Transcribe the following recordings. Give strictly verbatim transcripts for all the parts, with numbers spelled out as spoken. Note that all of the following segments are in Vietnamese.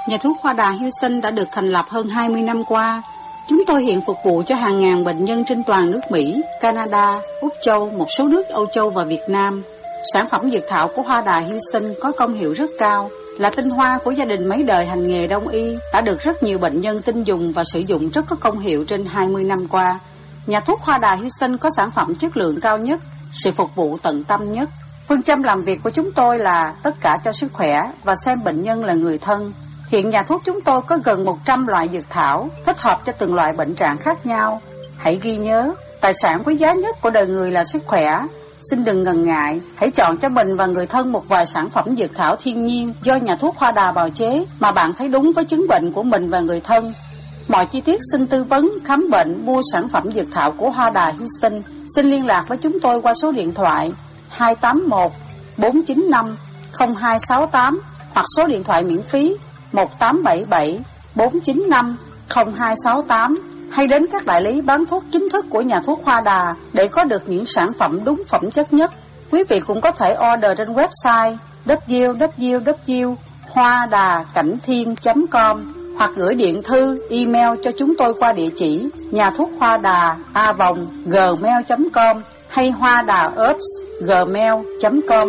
Nhà thuốc Hoa Đà Houston đã được thành lập hơn hai mươi năm qua. Chúng tôi hiện phục vụ cho hàng ngàn bệnh nhân trên toàn nước Mỹ, Canada, Úc Châu, một số nước Âu Châu và Việt Nam. Sản phẩm dược thảo của Hoa Đà Houston có công hiệu rất cao, là tinh hoa của gia đình mấy đời hành nghề đông y, đã được rất nhiều bệnh nhân tin dùng và sử dụng rất có công hiệu trên hai mươi năm qua. Nhà thuốc Hoa Đà Houston có sản phẩm chất lượng cao nhất, sự phục vụ tận tâm nhất. Phương châm làm việc của chúng tôi là tất cả cho sức khỏe và xem bệnh nhân là người thân. Hiện nhà thuốc chúng tôi có gần một trăm loại dược thảo, thích hợp cho từng loại bệnh trạng khác nhau. Hãy ghi nhớ, tài sản quý giá nhất của đời người là sức khỏe. Xin đừng ngần ngại, hãy chọn cho mình và người thân một vài sản phẩm dược thảo thiên nhiên do nhà thuốc Hoa Đà bào chế mà bạn thấy đúng với chứng bệnh của mình và người thân. Mọi chi tiết xin tư vấn, khám bệnh, mua sản phẩm dược thảo của Hoa Đà Houston. Xin liên lạc với chúng tôi qua số điện thoại hai tám một bốn chín năm không hai sáu tám hoặc số điện thoại miễn phí một tám bảy bảy bốn chín năm không hai sáu tám, hay đến các đại lý bán thuốc chính thức của nhà thuốc Hoa Đà để có được những sản phẩm đúng phẩm chất nhất. Quý vị cũng có thể order trên website w w w chấm hoa đà cảnh thiên chấm com hoặc gửi điện thư, email cho chúng tôi qua địa chỉ nhà thuốc hoa đà a vòng gmail chấm com hay hoa đà herbs gmail chấm com.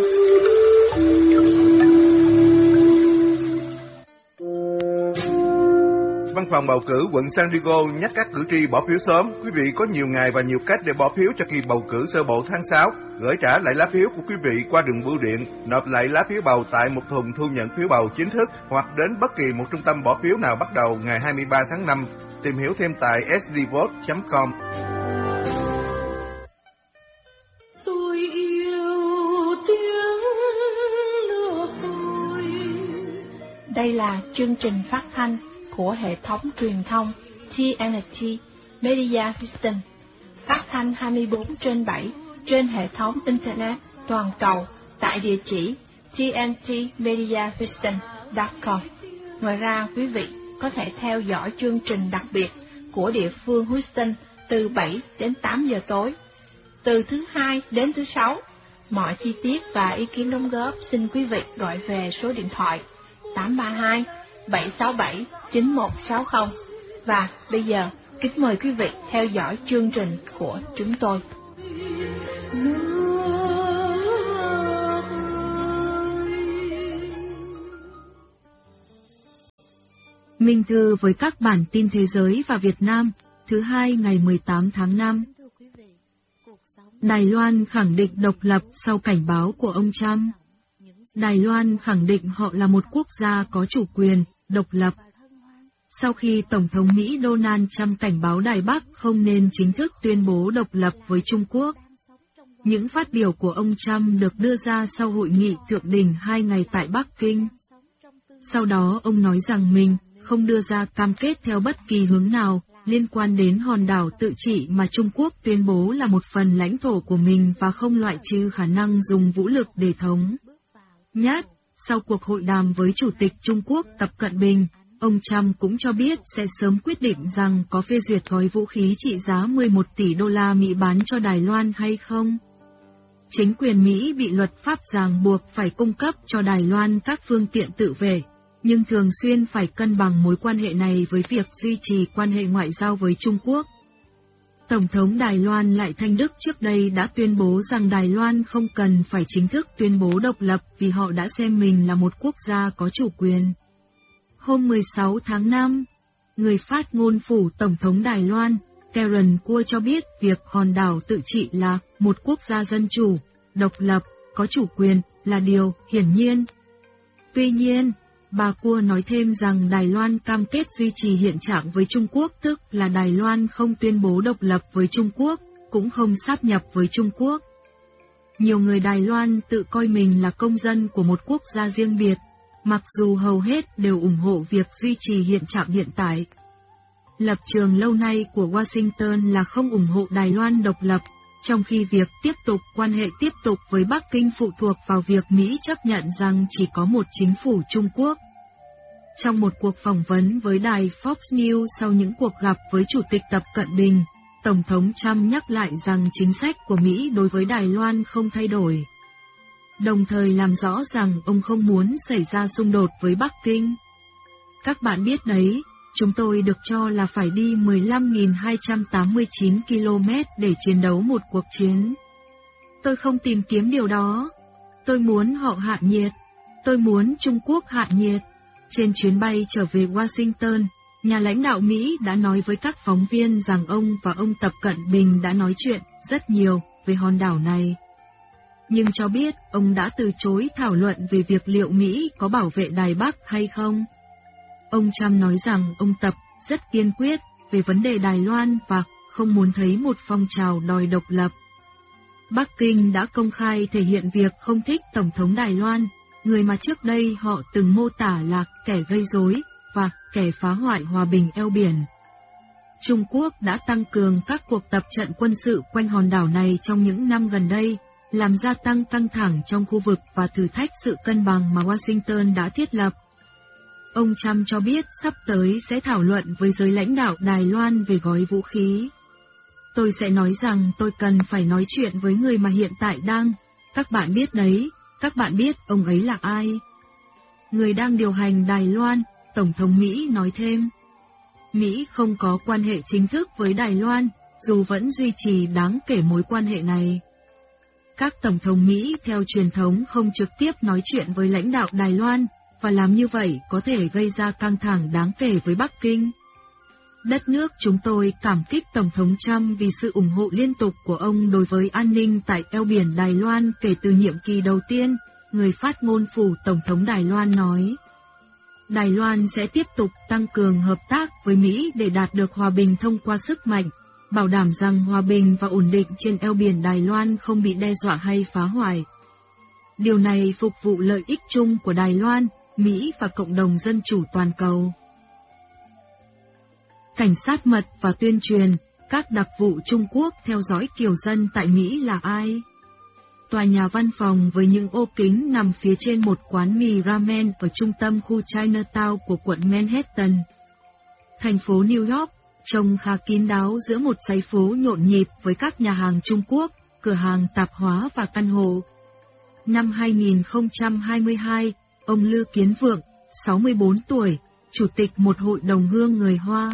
Văn phòng bầu cử quận San Diego nhắc các cử tri bỏ phiếu sớm. Quý vị có nhiều ngày và nhiều cách để bỏ phiếu cho kỳ bầu cử sơ bộ tháng sáu. Gửi trả lại lá phiếu của quý vị qua đường bưu điện, nộp lại lá phiếu bầu tại một thùng thu nhận phiếu bầu chính thức hoặc đến bất kỳ một trung tâm bỏ phiếu nào bắt đầu ngày hai mươi ba tháng năm. Tìm hiểu thêm tại s d vote chấm com. Tôi yêu tiếng nước tôi. Đây là chương trình phát thanh của hệ thống truyền thông tê en tê Media Houston, phát thanh hai mươi bốn trên bảy trên hệ thống Internet toàn cầu tại địa chỉ t n t media houston chấm com. Ngoài ra, quý vị có thể theo dõi chương trình đặc biệt của địa phương Houston từ bảy đến tám giờ tối, từ thứ hai đến thứ sáu. Mọi chi tiết và ý kiến đóng góp xin quý vị gọi về số điện thoại tám ba hai bảy sáu bảy chín một sáu không. Và bây giờ, kính mời quý vị theo dõi chương trình của chúng tôi. Minh thư với các bản tin thế giới và Việt Nam, thứ hai ngày mười tám tháng năm. Đài Loan khẳng định độc lập sau cảnh báo của ông Trump. Đài Loan khẳng định họ là một quốc gia có chủ quyền, độc lập. Sau khi Tổng thống Mỹ Donald Trump cảnh báo Đài Bắc không nên chính thức tuyên bố độc lập với Trung Quốc. Những phát biểu của ông Trump được đưa ra sau hội nghị thượng đỉnh hai ngày tại Bắc Kinh. Sau đó ông nói rằng mình không đưa ra cam kết theo bất kỳ hướng nào liên quan đến hòn đảo tự trị mà Trung Quốc tuyên bố là một phần lãnh thổ của mình và không loại trừ khả năng dùng vũ lực để thống nhất. Sau cuộc hội đàm với Chủ tịch Trung Quốc Tập Cận Bình, ông Trump cũng cho biết sẽ sớm quyết định rằng có phê duyệt gói vũ khí trị giá mười một tỷ đô la Mỹ bán cho Đài Loan hay không. Chính quyền Mỹ bị luật pháp ràng buộc phải cung cấp cho Đài Loan các phương tiện tự vệ, nhưng thường xuyên phải cân bằng mối quan hệ này với việc duy trì quan hệ ngoại giao với Trung Quốc. Tổng thống Đài Loan Lại Thanh Đức trước đây đã tuyên bố rằng Đài Loan không cần phải chính thức tuyên bố độc lập vì họ đã xem mình là một quốc gia có chủ quyền. Hôm mười sáu tháng năm, người phát ngôn phủ Tổng thống Đài Loan, Karen Kuo cho biết việc hòn đảo tự trị là một quốc gia dân chủ, độc lập, có chủ quyền là điều hiển nhiên. Tuy nhiên, bà Kuo nói thêm rằng Đài Loan cam kết duy trì hiện trạng với Trung Quốc, tức là Đài Loan không tuyên bố độc lập với Trung Quốc, cũng không sáp nhập với Trung Quốc. Nhiều người Đài Loan tự coi mình là công dân của một quốc gia riêng biệt, mặc dù hầu hết đều ủng hộ việc duy trì hiện trạng hiện tại. Lập trường lâu nay của Washington là không ủng hộ Đài Loan độc lập, trong khi việc tiếp tục quan hệ tiếp tục với Bắc Kinh phụ thuộc vào việc Mỹ chấp nhận rằng chỉ có một chính phủ Trung Quốc. Trong một cuộc phỏng vấn với đài Fox News sau những cuộc gặp với Chủ tịch Tập Cận Bình, Tổng thống Trump nhắc lại rằng chính sách của Mỹ đối với Đài Loan không thay đổi, đồng thời làm rõ rằng ông không muốn xảy ra xung đột với Bắc Kinh. Các bạn biết đấy, chúng tôi được cho là phải đi mười lăm nghìn hai trăm tám mươi chín ki lô mét để chiến đấu một cuộc chiến. Tôi không tìm kiếm điều đó. Tôi muốn họ hạ nhiệt. Tôi muốn Trung Quốc hạ nhiệt. Trên chuyến bay trở về Washington, nhà lãnh đạo Mỹ đã nói với các phóng viên rằng ông và ông Tập Cận Bình đã nói chuyện rất nhiều về hòn đảo này. Nhưng cho biết ông đã từ chối thảo luận về việc liệu Mỹ có bảo vệ Đài Bắc hay không. Ông Trump nói rằng ông Tập rất kiên quyết về vấn đề Đài Loan và không muốn thấy một phong trào đòi độc lập. Bắc Kinh đã công khai thể hiện việc không thích Tổng thống Đài Loan, người mà trước đây họ từng mô tả là kẻ gây rối và kẻ phá hoại hòa bình eo biển. Trung Quốc đã tăng cường các cuộc tập trận quân sự quanh hòn đảo này trong những năm gần đây, làm gia tăng căng thẳng trong khu vực và thử thách sự cân bằng mà Washington đã thiết lập. Ông Trump cho biết sắp tới sẽ thảo luận với giới lãnh đạo Đài Loan về gói vũ khí. Tôi sẽ nói rằng tôi cần phải nói chuyện với người mà hiện tại đang, các bạn biết đấy, các bạn biết ông ấy là ai. Người đang điều hành Đài Loan, Tổng thống Mỹ nói thêm. Mỹ không có quan hệ chính thức với Đài Loan, dù vẫn duy trì đáng kể mối quan hệ này. Các Tổng thống Mỹ theo truyền thống không trực tiếp nói chuyện với lãnh đạo Đài Loan, và làm như vậy có thể gây ra căng thẳng đáng kể với Bắc Kinh. Đất nước chúng tôi cảm kích Tổng thống Trump vì sự ủng hộ liên tục của ông đối với an ninh tại eo biển Đài Loan kể từ nhiệm kỳ đầu tiên, người phát ngôn phủ Tổng thống Đài Loan nói. Đài Loan sẽ tiếp tục tăng cường hợp tác với Mỹ để đạt được hòa bình thông qua sức mạnh, bảo đảm rằng hòa bình và ổn định trên eo biển Đài Loan không bị đe dọa hay phá hoại. Điều này phục vụ lợi ích chung của Đài Loan, Mỹ và cộng đồng dân chủ toàn cầu. Cảnh sát mật và tuyên truyền, các đặc vụ Trung Quốc theo dõi kiều dân tại Mỹ là ai? Tòa nhà văn phòng với những ô kính nằm phía trên một quán mì ramen ở trung tâm khu Chinatown của quận Manhattan. Thành phố New York, trông khá kín đáo giữa một dãy phố nhộn nhịp với các nhà hàng Trung Quốc, cửa hàng tạp hóa và căn hộ. Năm hai nghìn không trăm hai mươi hai, ông Lư Kiến Vượng, sáu mươi bốn tuổi, chủ tịch một hội đồng hương người Hoa,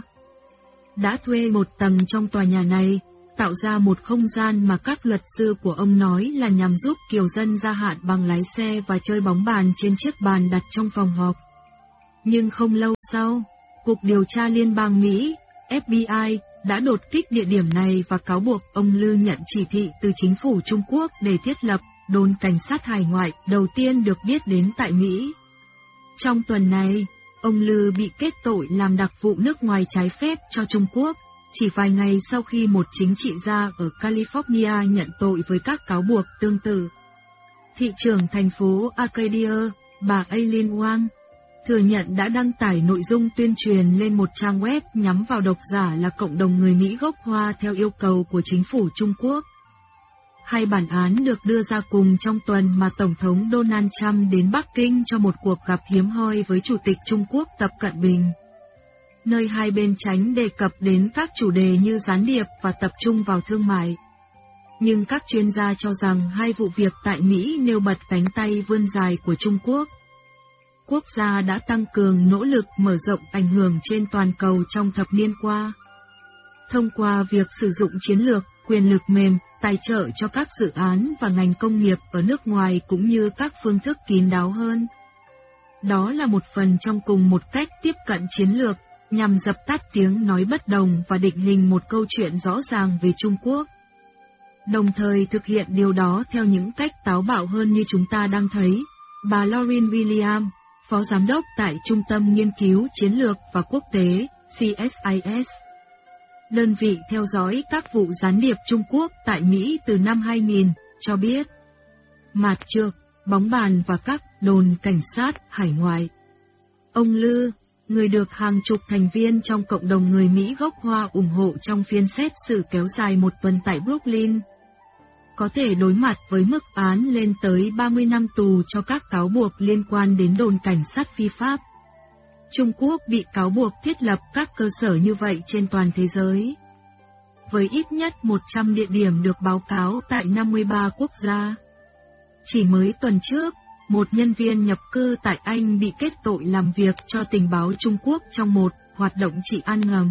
đã thuê một tầng trong tòa nhà này, tạo ra một không gian mà các luật sư của ông nói là nhằm giúp kiều dân gia hạn bằng lái xe và chơi bóng bàn trên chiếc bàn đặt trong phòng họp. Nhưng không lâu sau, Cục Điều tra Liên bang Mỹ, F B I, đã đột kích địa điểm này và cáo buộc ông Lư nhận chỉ thị từ chính phủ Trung Quốc để thiết lập đồn cảnh sát hải ngoại đầu tiên được biết đến tại Mỹ. Trong tuần này, ông Lư bị kết tội làm đặc vụ nước ngoài trái phép cho Trung Quốc, chỉ vài ngày sau khi một chính trị gia ở California nhận tội với các cáo buộc tương tự. Thị trưởng thành phố Arcadia, bà Aileen Wang, thừa nhận đã đăng tải nội dung tuyên truyền lên một trang web nhắm vào độc giả là cộng đồng người Mỹ gốc Hoa theo yêu cầu của chính phủ Trung Quốc. Hai bản án được đưa ra cùng trong tuần mà Tổng thống Donald Trump đến Bắc Kinh cho một cuộc gặp hiếm hoi với Chủ tịch Trung Quốc Tập Cận Bình, nơi hai bên tránh đề cập đến các chủ đề như gián điệp và tập trung vào thương mại. Nhưng các chuyên gia cho rằng hai vụ việc tại Mỹ nêu bật cánh tay vươn dài của Trung Quốc. Quốc gia đã tăng cường nỗ lực mở rộng ảnh hưởng trên toàn cầu trong thập niên qua. Thông qua việc sử dụng chiến lược, quyền lực mềm, tài trợ cho các dự án và ngành công nghiệp ở nước ngoài cũng như các phương thức kín đáo hơn. Đó là một phần trong cùng một cách tiếp cận chiến lược, nhằm dập tắt tiếng nói bất đồng và định hình một câu chuyện rõ ràng về Trung Quốc. Đồng thời thực hiện điều đó theo những cách táo bạo hơn như chúng ta đang thấy, bà Lauren William, Phó Giám đốc tại Trung tâm Nghiên cứu Chiến lược và Quốc tế, C S I S, đơn vị theo dõi các vụ gián điệp Trung Quốc tại Mỹ từ năm hai nghìn, cho biết. Mạt trược, bóng bàn và các đồn cảnh sát hải ngoại. Ông Lư, người được hàng chục thành viên trong cộng đồng người Mỹ gốc Hoa ủng hộ trong phiên xét xử kéo dài một tuần tại Brooklyn, có thể đối mặt với mức án lên tới ba mươi năm tù cho các cáo buộc liên quan đến đồn cảnh sát phi pháp. Trung Quốc bị cáo buộc thiết lập các cơ sở như vậy trên toàn thế giới, với ít nhất một trăm địa điểm được báo cáo tại năm mươi ba quốc gia. Chỉ mới tuần trước, một nhân viên nhập cư tại Anh bị kết tội làm việc cho tình báo Trung Quốc trong một hoạt động trị an ngầm.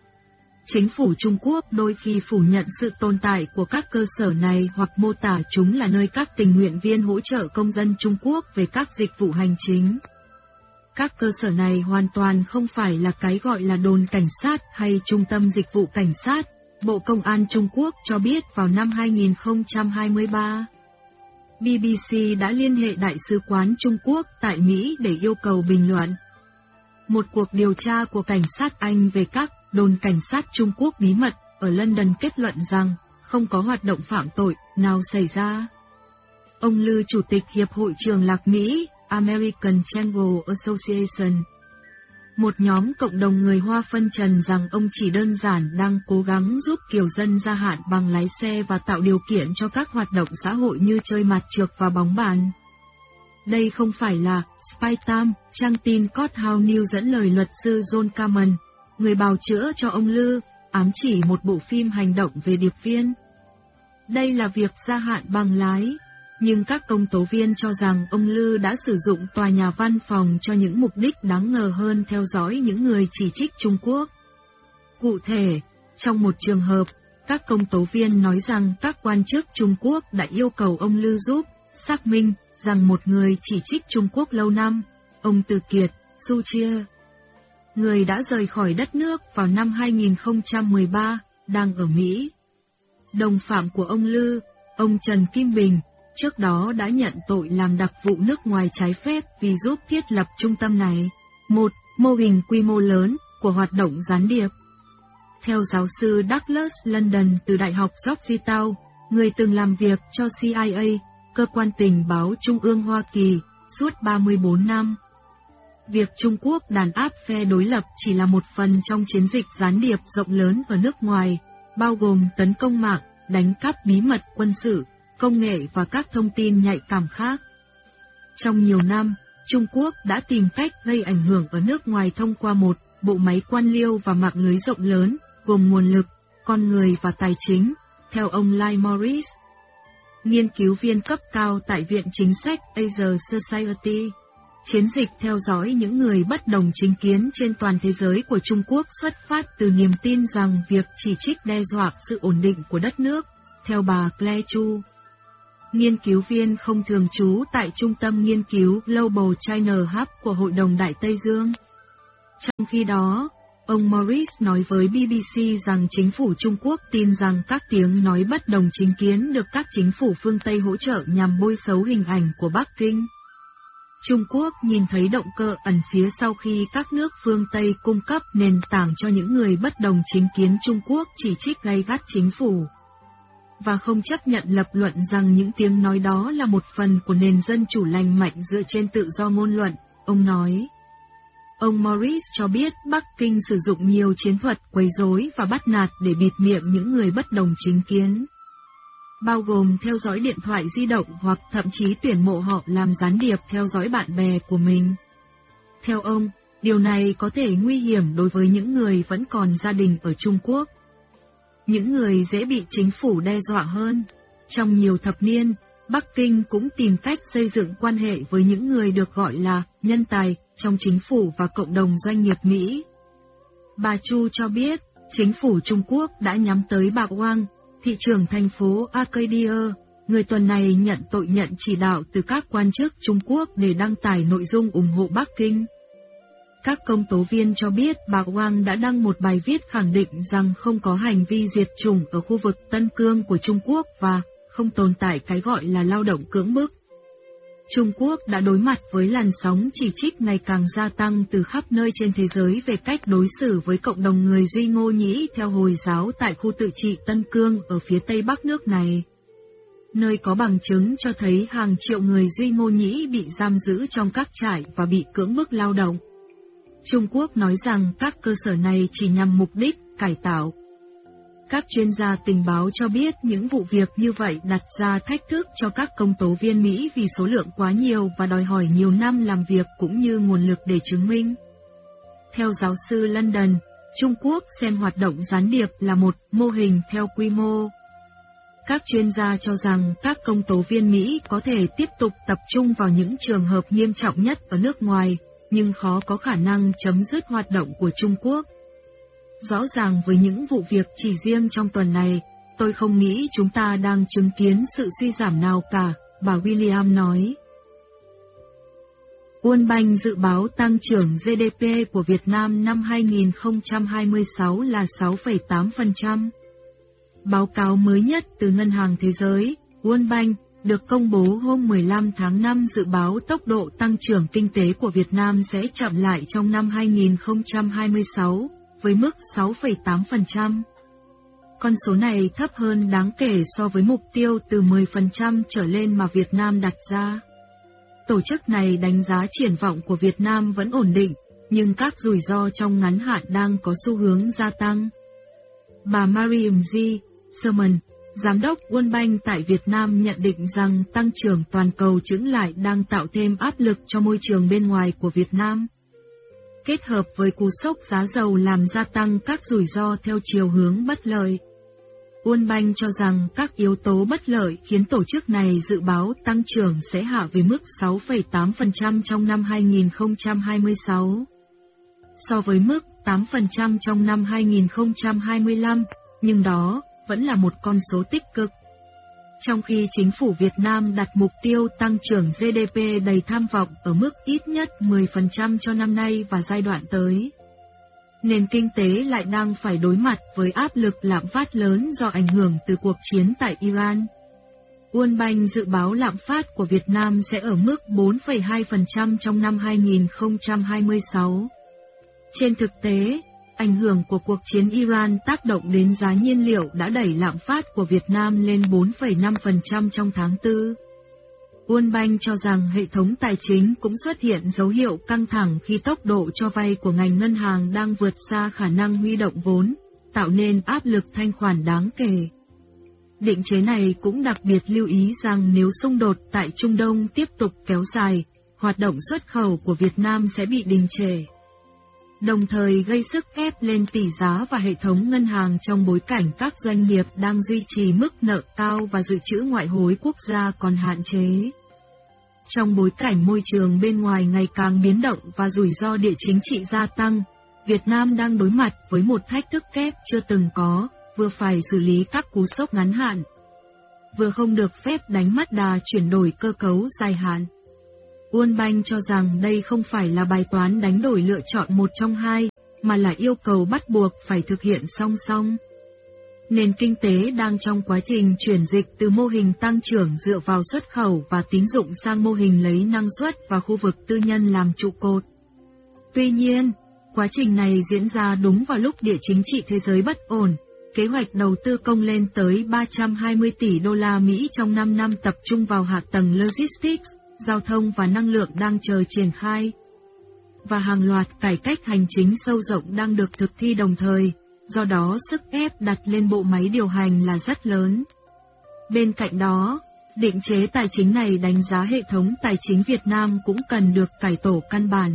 Chính phủ Trung Quốc đôi khi phủ nhận sự tồn tại của các cơ sở này hoặc mô tả chúng là nơi các tình nguyện viên hỗ trợ công dân Trung Quốc về các dịch vụ hành chính. Các cơ sở này hoàn toàn không phải là cái gọi là đồn cảnh sát hay trung tâm dịch vụ cảnh sát, Bộ Công an Trung Quốc cho biết vào năm hai nghìn không trăm hai mươi ba. bê bê xê đã liên hệ Đại sứ quán Trung Quốc tại Mỹ để yêu cầu bình luận. Một cuộc điều tra của cảnh sát Anh về các đồn cảnh sát Trung Quốc bí mật ở London kết luận rằng không có hoạt động phạm tội nào xảy ra. Ông Lư, Chủ tịch Hiệp hội Trường lạc Mỹ, American Chamber Association, một nhóm cộng đồng người Hoa phân trần rằng ông chỉ đơn giản đang cố gắng giúp kiều dân gia hạn bằng lái xe và tạo điều kiện cho các hoạt động xã hội như chơi mặt trượt và bóng bàn. Đây không phải là spy time, trang tin Courthouse News dẫn lời luật sư John Cameron, người bào chữa cho ông Lư, ám chỉ một bộ phim hành động về điệp viên. Đây là việc gia hạn bằng lái, nhưng các công tố viên cho rằng ông Lư đã sử dụng tòa nhà văn phòng cho những mục đích đáng ngờ hơn theo dõi những người chỉ trích Trung Quốc. Cụ thể, trong một trường hợp, các công tố viên nói rằng các quan chức Trung Quốc đã yêu cầu ông Lư giúp xác minh rằng một người chỉ trích Trung Quốc lâu năm, ông Từ Kiệt, Su Chia, người đã rời khỏi đất nước vào năm hai nghìn không trăm mười ba, đang ở Mỹ. Đồng phạm của ông Lư, ông Trần Kim Bình, trước đó đã nhận tội làm đặc vụ nước ngoài trái phép vì giúp thiết lập trung tâm này, một mô hình quy mô lớn của hoạt động gián điệp. Theo giáo sư Douglas London từ Đại học Georgetown, người từng làm việc cho C I A, cơ quan tình báo trung ương Hoa Kỳ, suốt ba mươi bốn năm. Việc Trung Quốc đàn áp phe đối lập chỉ là một phần trong chiến dịch gián điệp rộng lớn ở nước ngoài, bao gồm tấn công mạng, đánh cắp bí mật quân sự, công nghệ và các thông tin nhạy cảm khác. Trong nhiều năm, Trung Quốc đã tìm cách gây ảnh hưởng ở nước ngoài thông qua một bộ máy quan liêu và mạng lưới rộng lớn, gồm nguồn lực, con người và tài chính, theo ông Lai Morris, nghiên cứu viên cấp cao tại Viện Chính sách Asia Society. Chiến dịch theo dõi những người bất đồng chính kiến trên toàn thế giới của Trung Quốc xuất phát từ niềm tin rằng việc chỉ trích đe dọa sự ổn định của đất nước, theo bà Claire Chu, nghiên cứu viên không thường trú tại Trung tâm Nghiên cứu Global China Hub của Hội đồng Đại Tây Dương. Trong khi đó, ông Morris nói với bê bê xê rằng chính phủ Trung Quốc tin rằng các tiếng nói bất đồng chính kiến được các chính phủ phương Tây hỗ trợ nhằm bôi xấu hình ảnh của Bắc Kinh. Trung Quốc nhìn thấy động cơ ẩn phía sau khi các nước phương Tây cung cấp nền tảng cho những người bất đồng chính kiến Trung Quốc chỉ trích gay gắt chính phủ, và không chấp nhận lập luận rằng những tiếng nói đó là một phần của nền dân chủ lành mạnh dựa trên tự do ngôn luận, ông nói. Ông Morris cho biết Bắc Kinh sử dụng nhiều chiến thuật quấy rối và bắt nạt để bịt miệng những người bất đồng chính kiến, bao gồm theo dõi điện thoại di động hoặc thậm chí tuyển mộ họ làm gián điệp theo dõi bạn bè của mình. Theo ông, điều này có thể nguy hiểm đối với những người vẫn còn gia đình ở Trung Quốc, những người dễ bị chính phủ đe dọa hơn. Trong nhiều thập niên, Bắc Kinh cũng tìm cách xây dựng quan hệ với những người được gọi là nhân tài trong chính phủ và cộng đồng doanh nghiệp Mỹ. Bà Chu cho biết, chính phủ Trung Quốc đã nhắm tới bà Wang, thị trưởng thành phố Arcadia, người tuần này nhận tội nhận chỉ đạo từ các quan chức Trung Quốc để đăng tải nội dung ủng hộ Bắc Kinh. Các công tố viên cho biết bà Wang đã đăng một bài viết khẳng định rằng không có hành vi diệt chủng ở khu vực Tân Cương của Trung Quốc và không tồn tại cái gọi là lao động cưỡng bức. Trung Quốc đã đối mặt với làn sóng chỉ trích ngày càng gia tăng từ khắp nơi trên thế giới về cách đối xử với cộng đồng người Duy Ngô Nhĩ theo Hồi giáo tại khu tự trị Tân Cương ở phía tây bắc nước này, nơi có bằng chứng cho thấy hàng triệu người Duy Ngô Nhĩ bị giam giữ trong các trại và bị cưỡng bức lao động. Trung Quốc nói rằng các cơ sở này chỉ nhằm mục đích cải tạo. Các chuyên gia tình báo cho biết những vụ việc như vậy đặt ra thách thức cho các công tố viên Mỹ vì số lượng quá nhiều và đòi hỏi nhiều năm làm việc cũng như nguồn lực để chứng minh. Theo giáo sư London, Trung Quốc xem hoạt động gián điệp là một mô hình theo quy mô. Các chuyên gia cho rằng các công tố viên Mỹ có thể tiếp tục tập trung vào những trường hợp nghiêm trọng nhất ở nước ngoài, nhưng khó có khả năng chấm dứt hoạt động của Trung Quốc. Rõ ràng với những vụ việc chỉ riêng trong tuần này, tôi không nghĩ chúng ta đang chứng kiến sự suy giảm nào cả, bà William nói. World Bank dự báo tăng trưởng giê đê pê của Việt Nam năm hai nghìn không trăm hai mươi sáu là sáu phẩy tám phần trăm. Báo cáo mới nhất từ Ngân hàng Thế giới, World Bank, được công bố hôm mười lăm tháng năm dự báo tốc độ tăng trưởng kinh tế của Việt Nam sẽ chậm lại trong năm hai nghìn không trăm hai mươi sáu, với mức sáu phẩy tám phần trăm. Con số này thấp hơn đáng kể so với mục tiêu từ mười phần trăm trở lên mà Việt Nam đặt ra. Tổ chức này đánh giá triển vọng của Việt Nam vẫn ổn định, nhưng các rủi ro trong ngắn hạn đang có xu hướng gia tăng. Bà Mariam G. Sherman, Giám đốc World Bank tại Việt Nam nhận định rằng tăng trưởng toàn cầu chững lại đang tạo thêm áp lực cho môi trường bên ngoài của Việt Nam. Kết hợp với cú sốc giá dầu làm gia tăng các rủi ro theo chiều hướng bất lợi. World Bank cho rằng các yếu tố bất lợi khiến tổ chức này dự báo tăng trưởng sẽ hạ về mức sáu phẩy tám phần trăm trong năm hai nghìn không trăm hai mươi sáu. So với mức tám phần trăm trong năm hai nghìn không trăm hai mươi lăm, nhưng đó vẫn là một con số tích cực. Trong khi chính phủ Việt Nam đặt mục tiêu tăng trưởng giê đê pê đầy tham vọng ở mức ít nhất mười phần trăm cho năm nay và giai đoạn tới. Nền kinh tế lại đang phải đối mặt với áp lực lạm phát lớn do ảnh hưởng từ cuộc chiến tại Iran. World Bank dự báo lạm phát của Việt Nam sẽ ở mức bốn phẩy hai phần trăm trong năm hai nghìn không trăm hai mươi sáu. Trên thực tế, ảnh hưởng của cuộc chiến Iran tác động đến giá nhiên liệu đã đẩy lạm phát của Việt Nam lên bốn phẩy năm phần trăm trong tháng tư. World Bank cho rằng hệ thống tài chính cũng xuất hiện dấu hiệu căng thẳng khi tốc độ cho vay của ngành ngân hàng đang vượt xa khả năng huy động vốn, tạo nên áp lực thanh khoản đáng kể. Định chế này cũng đặc biệt lưu ý rằng nếu xung đột tại Trung Đông tiếp tục kéo dài, hoạt động xuất khẩu của Việt Nam sẽ bị đình trệ, đồng thời gây sức ép lên tỷ giá và hệ thống ngân hàng trong bối cảnh các doanh nghiệp đang duy trì mức nợ cao và dự trữ ngoại hối quốc gia còn hạn chế. Trong bối cảnh môi trường bên ngoài ngày càng biến động và rủi ro địa chính trị gia tăng, Việt Nam đang đối mặt với một thách thức kép chưa từng có, vừa phải xử lý các cú sốc ngắn hạn, vừa không được phép đánh mất đà chuyển đổi cơ cấu dài hạn. World Bank cho rằng đây không phải là bài toán đánh đổi lựa chọn một trong hai, mà là yêu cầu bắt buộc phải thực hiện song song. Nền kinh tế đang trong quá trình chuyển dịch từ mô hình tăng trưởng dựa vào xuất khẩu và tín dụng sang mô hình lấy năng suất và khu vực tư nhân làm trụ cột. Tuy nhiên, quá trình này diễn ra đúng vào lúc địa chính trị thế giới bất ổn. Kế hoạch đầu tư công lên tới ba trăm hai mươi tỷ đô la Mỹ trong năm năm tập trung vào hạ tầng logistics, giao thông và năng lượng đang chờ triển khai. Và hàng loạt cải cách hành chính sâu rộng đang được thực thi đồng thời, do đó sức ép đặt lên bộ máy điều hành là rất lớn. Bên cạnh đó, định chế tài chính này đánh giá hệ thống tài chính Việt Nam cũng cần được cải tổ căn bản.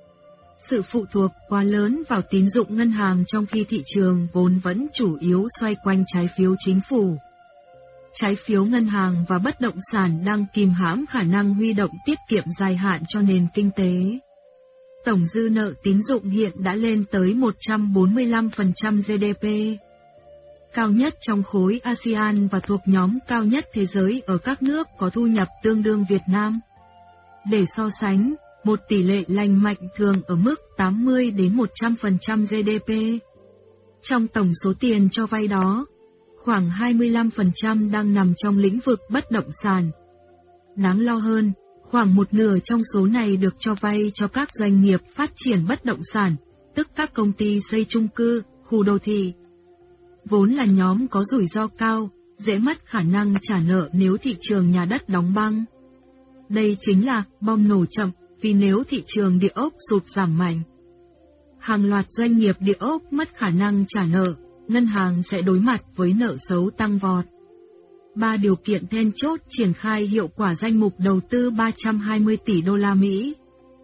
Sự phụ thuộc quá lớn vào tín dụng ngân hàng trong khi thị trường vốn vẫn chủ yếu xoay quanh trái phiếu chính phủ. Trái phiếu ngân hàng và bất động sản đang kìm hãm khả năng huy động tiết kiệm dài hạn cho nền kinh tế. Tổng dư nợ tín dụng hiện đã lên tới một trăm bốn mươi lăm phần trăm giê đê pê, cao nhất trong khối a sê an và thuộc nhóm cao nhất thế giới ở các nước có thu nhập tương đương Việt Nam. Để so sánh, một tỷ lệ lành mạnh thường ở mức tám mươi đến một trăm phần trăm giê đê pê. Trong tổng số tiền cho vay đó, khoảng hai mươi lăm phần trăm đang nằm trong lĩnh vực bất động sản. Đáng lo hơn, khoảng một nửa trong số này được cho vay cho các doanh nghiệp phát triển bất động sản, tức các công ty xây chung cư, khu đô thị. Vốn là nhóm có rủi ro cao, dễ mất khả năng trả nợ nếu thị trường nhà đất đóng băng. Đây chính là bom nổ chậm, vì nếu thị trường địa ốc sụt giảm mạnh, hàng loạt doanh nghiệp địa ốc mất khả năng trả nợ, ngân hàng sẽ đối mặt với nợ xấu tăng vọt. Ba điều kiện then chốt triển khai hiệu quả danh mục đầu tư ba trăm hai mươi tỷ đô la Mỹ.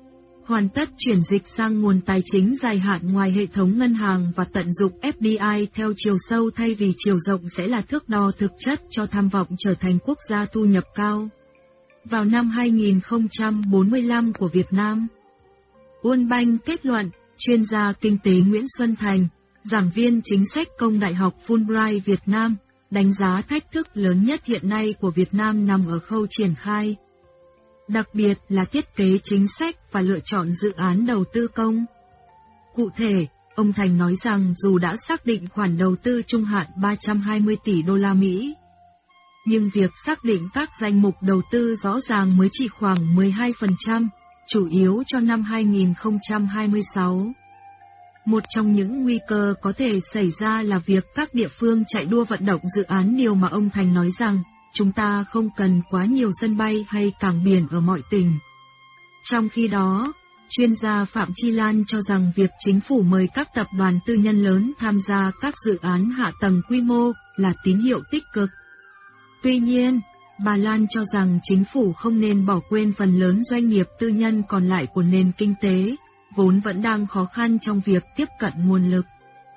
hoàn tất chuyển dịch sang nguồn tài chính dài hạn ngoài hệ thống ngân hàng và tận dụng ép đê i theo chiều sâu thay vì chiều rộng sẽ là thước đo thực chất cho tham vọng trở thành quốc gia thu nhập cao. Vào năm hai nghìn không trăm bốn mươi lăm của Việt Nam, World Bank kết luận, chuyên gia kinh tế Nguyễn Xuân Thành, giảng viên chính sách công Đại học Fulbright Việt Nam, đánh giá thách thức lớn nhất hiện nay của Việt Nam nằm ở khâu triển khai, đặc biệt là thiết kế chính sách và lựa chọn dự án đầu tư công. Cụ thể, ông Thành nói rằng dù đã xác định khoản đầu tư trung hạn ba trăm hai mươi tỷ đô la Mỹ, nhưng việc xác định các danh mục đầu tư rõ ràng mới chỉ khoảng mười hai phần trăm, chủ yếu cho năm hai nghìn không trăm hai mươi sáu. Một trong những nguy cơ có thể xảy ra là việc các địa phương chạy đua vận động dự án, điều mà ông Thành nói rằng, chúng ta không cần quá nhiều sân bay hay cảng biển ở mọi tỉnh. Trong khi đó, chuyên gia Phạm Chi Lan cho rằng việc chính phủ mời các tập đoàn tư nhân lớn tham gia các dự án hạ tầng quy mô là tín hiệu tích cực. Tuy nhiên, bà Lan cho rằng chính phủ không nên bỏ quên phần lớn doanh nghiệp tư nhân còn lại của nền kinh tế, vốn vẫn đang khó khăn trong việc tiếp cận nguồn lực.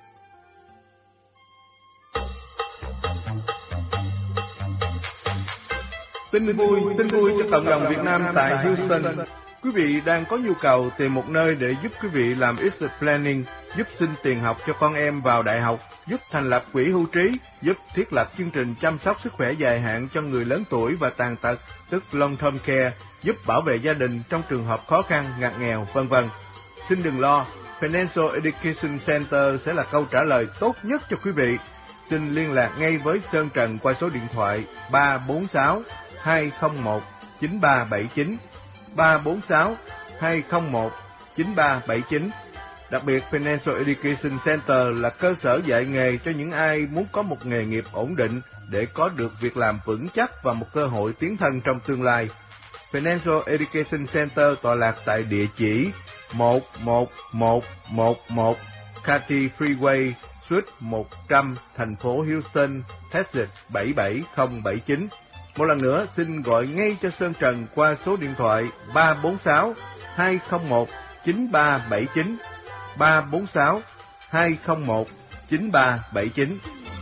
Tin vui, tin vui cho cộng đồng Việt Nam tại Houston. Quý vị đang có nhu cầu tìm một nơi để giúp quý vị làm estate planning, giúp xin tiền học cho con em vào đại học, giúp thành lập quỹ hưu trí, giúp thiết lập chương trình chăm sóc sức khỏe dài hạn cho người lớn tuổi và tàn tật, tức long term care, giúp bảo vệ gia đình trong trường hợp khó khăn, ngặt nghèo, vân vân. Xin đừng lo, Financial Education Center sẽ là câu trả lời tốt nhất cho quý vị. Xin liên lạc ngay với Sơn Trần qua số điện thoại ba bốn sáu hai không một chín ba bảy chín, ba bốn sáu hai không một chín ba bảy chín. Đặc biệt, Financial Education Center là cơ sở dạy nghề cho những ai muốn có một nghề nghiệp ổn định để có được việc làm vững chắc và một cơ hội tiến thân trong tương lai. Financial Education Center tọa lạc tại địa chỉ một một một một một Cathy Freeway, Suite một trăm, thành phố Houston, Texas bảy bảy không bảy chín. Một lần nữa, xin gọi ngay cho Sơn Trần qua số điện thoại ba bốn sáu hai không một chín ba bảy chín, ba bốn sáu hai không một chín ba bảy chín.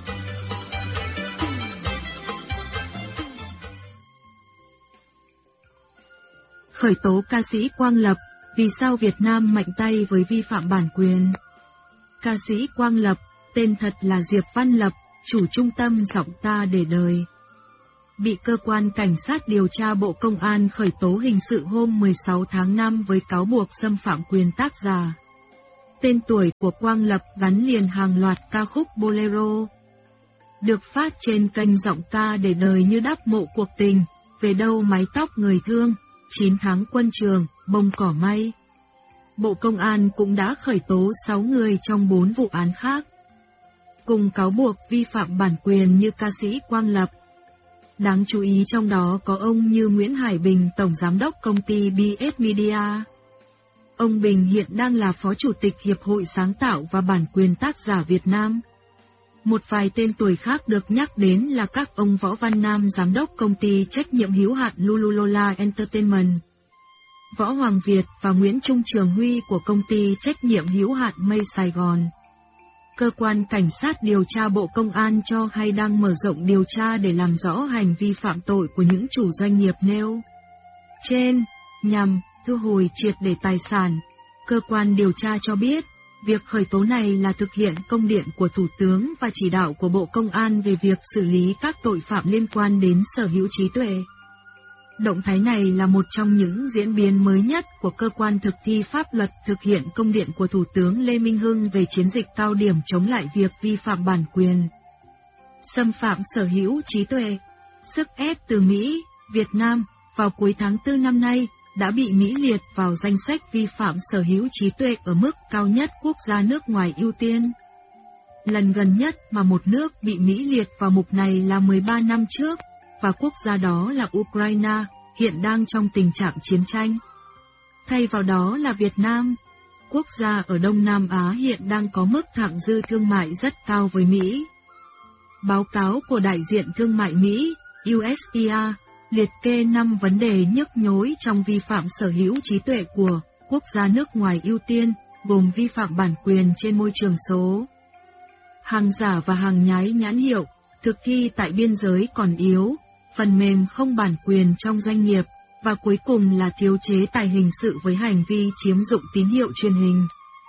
Khởi tố ca sĩ Quang Lập, vì sao Việt Nam mạnh tay với vi phạm bản quyền? Ca sĩ Quang Lập, tên thật là Diệp Văn Lập, chủ trung tâm Giọng Ta Để Đời, bị cơ quan cảnh sát điều tra Bộ Công an khởi tố hình sự hôm mười sáu tháng năm với cáo buộc xâm phạm quyền tác giả. Tên tuổi của Quang Lập gắn liền hàng loạt ca khúc bolero, được phát trên kênh Giọng Ta Để Đời như Đắp Mộ Cuộc Tình, Về Đâu Mái Tóc Người Thương, chín tháng Quân Trường, Bông Cỏ May. Bộ Công an cũng đã khởi tố sáu người trong bốn vụ án khác, cùng cáo buộc vi phạm bản quyền như ca sĩ Quang Lập. Đáng chú ý trong đó có ông như Nguyễn Hải Bình, Tổng Giám đốc công ty bê ét Media. Ông Bình hiện đang là Phó Chủ tịch Hiệp hội Sáng tạo và Bản quyền tác giả Việt Nam. Một vài tên tuổi khác được nhắc đến là các ông Võ Văn Nam, Giám đốc công ty trách nhiệm hữu hạn Lululola Entertainment, Võ Hoàng Việt và Nguyễn Trung Trường Huy của công ty trách nhiệm hữu hạn Mây Sài Gòn. Cơ quan Cảnh sát điều tra Bộ Công an cho hay đang mở rộng điều tra để làm rõ hành vi phạm tội của những chủ doanh nghiệp nêu trên, nhằm thu hồi triệt để tài sản. Cơ quan điều tra cho biết, việc khởi tố này là thực hiện công điện của Thủ tướng và chỉ đạo của Bộ Công an về việc xử lý các tội phạm liên quan đến sở hữu trí tuệ. Động thái này là một trong những diễn biến mới nhất của cơ quan thực thi pháp luật thực hiện công điện của Thủ tướng Lê Minh Hưng về chiến dịch cao điểm chống lại việc vi phạm bản quyền, xâm phạm sở hữu trí tuệ. Sức ép từ Mỹ, Việt Nam vào cuối tháng tư năm nay đã bị Mỹ liệt vào danh sách vi phạm sở hữu trí tuệ ở mức cao nhất quốc gia nước ngoài ưu tiên. Lần gần nhất mà một nước bị Mỹ liệt vào mục này là mười ba năm trước, và quốc gia đó là Ukraine, hiện đang trong tình trạng chiến tranh. Thay vào đó là Việt Nam, quốc gia ở Đông Nam Á hiện đang có mức thặng dư thương mại rất cao với Mỹ. Báo cáo của Đại diện Thương mại Mỹ, u ét e a, liệt kê năm vấn đề nhức nhối trong vi phạm sở hữu trí tuệ của quốc gia nước ngoài ưu tiên, gồm vi phạm bản quyền trên môi trường số, hàng giả và hàng nhái nhãn hiệu, thực thi tại biên giới còn yếu, phần mềm không bản quyền trong doanh nghiệp, và cuối cùng là thiếu chế tài hình sự với hành vi chiếm dụng tín hiệu truyền hình.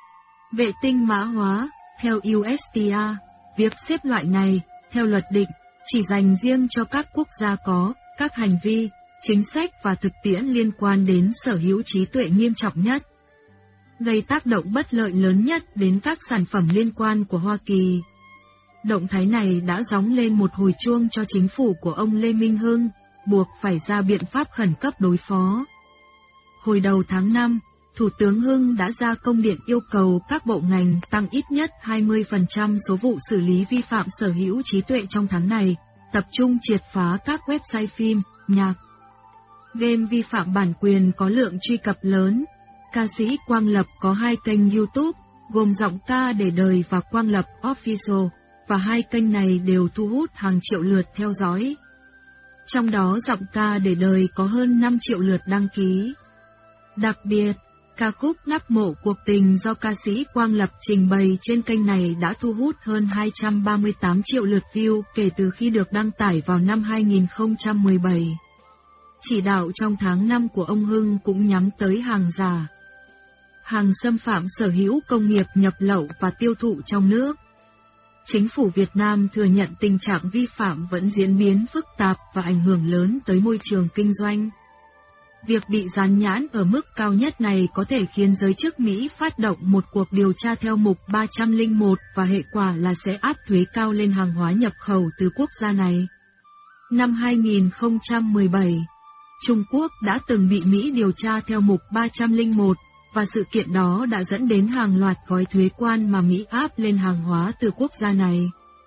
Vệ tinh mã hóa, theo u ét tê a, việc xếp loại này, theo luật định, chỉ dành riêng cho các quốc gia có các hành vi, chính sách và thực tiễn liên quan đến sở hữu trí tuệ nghiêm trọng nhất, gây tác động bất lợi lớn nhất đến các sản phẩm liên quan của Hoa Kỳ. Động thái này đã gióng lên một hồi chuông cho chính phủ của ông Lê Minh Hưng, buộc phải ra biện pháp khẩn cấp đối phó. Hồi đầu tháng năm, Thủ tướng Hưng đã ra công điện yêu cầu các bộ ngành tăng ít nhất hai mươi phần trăm số vụ xử lý vi phạm sở hữu trí tuệ trong tháng này, tập trung triệt phá các website phim, nhạc, game vi phạm bản quyền có lượng truy cập lớn. Ca sĩ Quang Lập có hai kênh YouTube, gồm Giọng Ca Để Đời và Quang Lập Official, và hai kênh này đều thu hút hàng triệu lượt theo dõi. Trong đó Giọng Ca Để Đời có hơn năm triệu lượt đăng ký. Đặc biệt, ca khúc Nắp Mộ Cuộc Tình do ca sĩ Quang Lập trình bày trên kênh này đã thu hút hơn hai trăm ba mươi tám triệu lượt view kể từ khi được đăng tải vào năm hai nghìn không trăm mười bảy. Chỉ đạo trong tháng năm của ông Hưng cũng nhắm tới hàng giả, hàng xâm phạm sở hữu công nghiệp nhập lậu và tiêu thụ trong nước. Chính phủ Việt Nam thừa nhận tình trạng vi phạm vẫn diễn biến phức tạp và ảnh hưởng lớn tới môi trường kinh doanh. Việc bị dán nhãn ở mức cao nhất này có thể khiến giới chức Mỹ phát động một cuộc điều tra theo mục ba trăm lẻ một và hệ quả là sẽ áp thuế cao lên hàng hóa nhập khẩu từ quốc gia này. Năm hai nghìn không trăm mười bảy, Trung Quốc đã từng bị Mỹ điều tra theo mục ba trăm lẻ một, và sự kiện đó đã dẫn đến hàng loạt gói thuế quan mà Mỹ áp lên hàng hóa từ quốc gia này.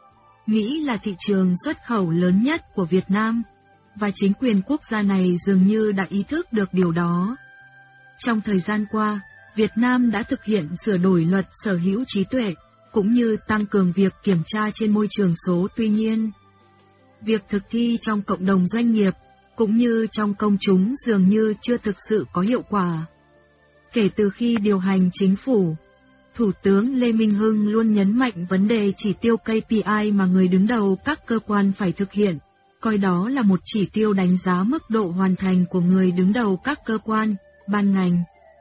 Mỹ là thị trường xuất khẩu lớn nhất của Việt Nam, và chính quyền quốc gia này dường như đã ý thức được điều đó. Trong thời gian qua, Việt Nam đã thực hiện sửa đổi luật sở hữu trí tuệ, cũng như tăng cường việc kiểm tra trên môi trường số. Tuy nhiên, việc thực thi trong cộng đồng doanh nghiệp, cũng như trong công chúng dường như chưa thực sự có hiệu quả. Kể từ khi điều hành chính phủ, Thủ tướng Lê Minh Hưng luôn nhấn mạnh vấn đề chỉ tiêu K P I mà người đứng đầu các cơ quan phải thực hiện, coi đó là một chỉ tiêu đánh giá mức độ hoàn thành của người đứng đầu các cơ quan, ban ngành.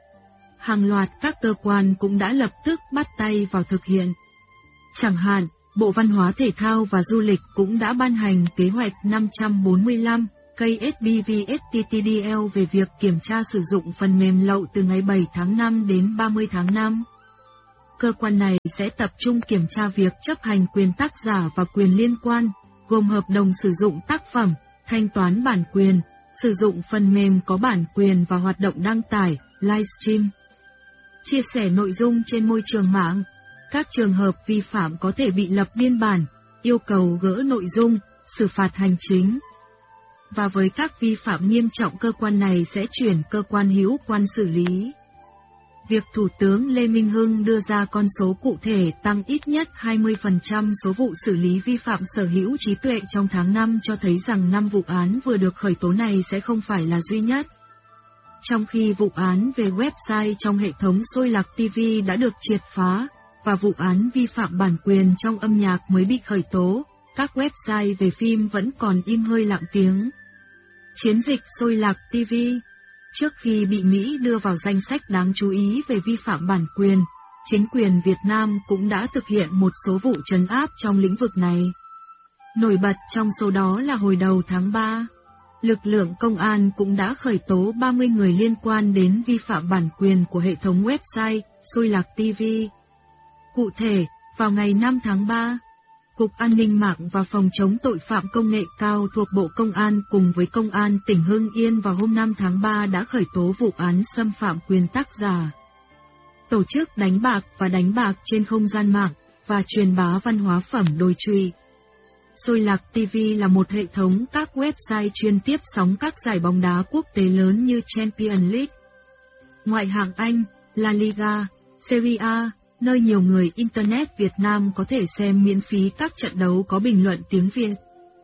Hàng loạt các cơ quan cũng đã lập tức bắt tay vào thực hiện. Chẳng hạn, Bộ Văn hóa Thể thao và Du lịch cũng đã ban hành kế hoạch năm trăm bốn mươi lăm K S B V S T T D L về việc kiểm tra sử dụng phần mềm lậu từ ngày bảy tháng năm đến ba mươi tháng năm. Cơ quan này sẽ tập trung kiểm tra việc chấp hành quyền tác giả và quyền liên quan, gồm hợp đồng sử dụng tác phẩm, thanh toán bản quyền, sử dụng phần mềm có bản quyền và hoạt động đăng tải, livestream, chia sẻ nội dung trên môi trường mạng. Các trường hợp vi phạm có thể bị lập biên bản, yêu cầu gỡ nội dung, xử phạt hành chính. Và với các vi phạm nghiêm trọng, cơ quan này sẽ chuyển cơ quan hữu quan xử lý. Việc Thủ tướng Lê Minh Hưng đưa ra con số cụ thể tăng ít nhất hai mươi phần trăm số vụ xử lý vi phạm sở hữu trí tuệ trong tháng năm cho thấy rằng năm vụ án vừa được khởi tố này sẽ không phải là duy nhất. Trong khi vụ án về website trong hệ thống Sôi Lạc ti vi đã được triệt phá, và vụ án vi phạm bản quyền trong âm nhạc mới bị khởi tố, các website về phim vẫn còn im hơi lặng tiếng. Chiến dịch Sôi Lạc ti vi, trước khi bị Mỹ đưa vào danh sách đáng chú ý về vi phạm bản quyền, chính quyền Việt Nam cũng đã thực hiện một số vụ trấn áp trong lĩnh vực này. Nổi bật trong số đó là hồi đầu tháng ba, lực lượng công an cũng đã khởi tố ba mươi người liên quan đến vi phạm bản quyền của hệ thống website Sôi Lạc ti vi. Cụ thể, vào ngày năm tháng ba, Cục An ninh mạng và Phòng chống tội phạm công nghệ cao thuộc Bộ Công an cùng với Công an tỉnh Hưng Yên vào hôm năm tháng ba đã khởi tố vụ án xâm phạm quyền tác giả, tổ chức đánh bạc và đánh bạc trên không gian mạng, và truyền bá văn hóa phẩm đồi trụy. Sôi Lạc ti vi là một hệ thống các website chuyên tiếp sóng các giải bóng đá quốc tế lớn như Champions League, Ngoại hạng Anh, La Liga, Serie A, nơi nhiều người Internet Việt Nam có thể xem miễn phí các trận đấu có bình luận tiếng Việt.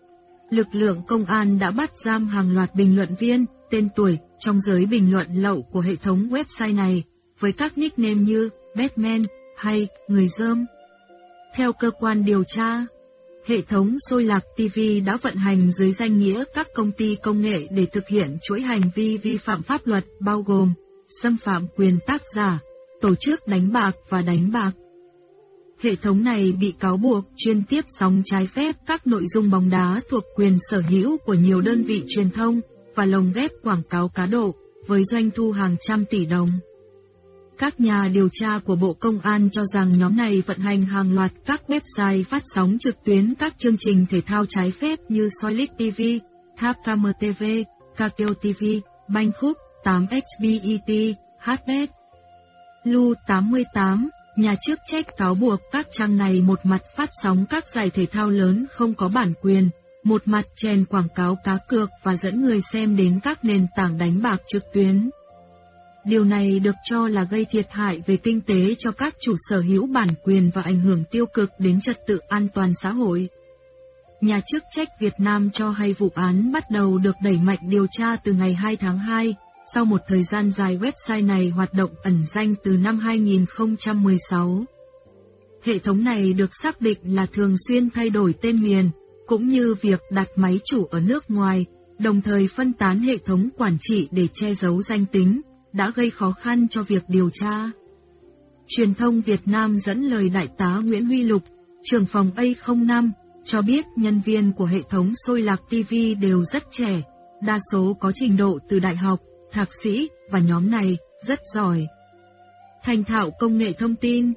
Lực lượng công an đã bắt giam hàng loạt bình luận viên, tên tuổi, trong giới bình luận lậu của hệ thống website này, với các nickname như Batman hay Người Dơm. Theo cơ quan điều tra, hệ thống Xôi Lạc ti vi đã vận hành dưới danh nghĩa các công ty công nghệ để thực hiện chuỗi hành vi vi phạm pháp luật bao gồm xâm phạm quyền tác giả, tổ chức đánh bạc và đánh bạc. Hệ thống này bị cáo buộc chuyên tiếp sóng trái phép các nội dung bóng đá thuộc quyền sở hữu của nhiều đơn vị truyền thông và lồng ghép quảng cáo cá độ với doanh thu hàng trăm tỷ đồng. Các nhà điều tra của Bộ Công an cho rằng nhóm này vận hành hàng loạt các website phát sóng trực tuyến các chương trình thể thao trái phép như Solid ti vi, Thapcam ti vi, Kakeo ti vi, Bangkok, tám ích bê e tê, hát bet. Lu tám mươi tám, nhà chức trách cáo buộc các trang này một mặt phát sóng các giải thể thao lớn không có bản quyền, một mặt chèn quảng cáo cá cược và dẫn người xem đến các nền tảng đánh bạc trực tuyến. Điều này được cho là gây thiệt hại về kinh tế cho các chủ sở hữu bản quyền và ảnh hưởng tiêu cực đến trật tự an toàn xã hội. Nhà chức trách Việt Nam cho hay vụ án bắt đầu được đẩy mạnh điều tra từ ngày hai tháng hai, sau một thời gian dài website này hoạt động ẩn danh từ năm hai nghìn không trăm mười sáu. Hệ thống này được xác định là thường xuyên thay đổi tên miền, cũng như việc đặt máy chủ ở nước ngoài, đồng thời phân tán hệ thống quản trị để che giấu danh tính, đã gây khó khăn cho việc điều tra. Truyền thông Việt Nam dẫn lời Đại tá Nguyễn Huy Lục, trưởng phòng A không năm, cho biết nhân viên của hệ thống Xôi Lạc ti vi đều rất trẻ, đa số có trình độ từ đại học, thạc sĩ, và nhóm này rất giỏi. Thành thạo công nghệ thông tin.